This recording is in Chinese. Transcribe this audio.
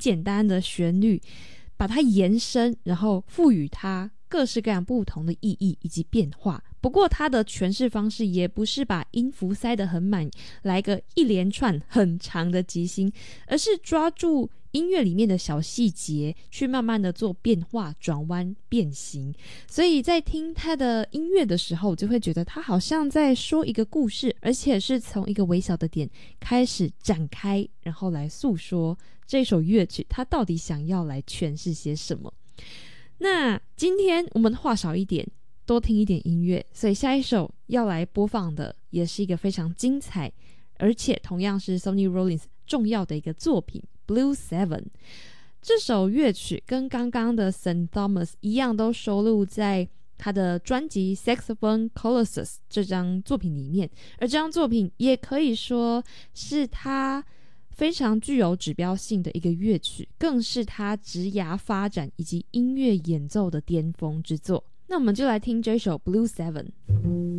简单的旋律，把它延伸，然后赋予它各式各样不同的意义以及变化。不过它的诠释方式也不是把音符塞得很满，来个一连串很长的即兴，而是抓住音乐里面的小细节，去慢慢的做变化、转弯、变形。所以在听他的音乐的时候，就会觉得他好像在说一个故事，而且是从一个微小的点开始展开，然后来诉说这首乐曲他到底想要来诠释些什么。那今天我们话少一点，多听一点音乐，所以下一首要来播放的也是一个非常精彩，而且同样是 Sonny Rollins 重要的一个作品 Blue Seven。 这首乐曲跟刚刚的 St. Thomas 一样，都收录在他的专辑 Saxophone Colossus 这张作品里面，而这张作品也可以说是他非常具有指标性的一个乐曲，更是他职涯发展以及音乐演奏的巅峰之作。那我们就来听这首 Blue Seven。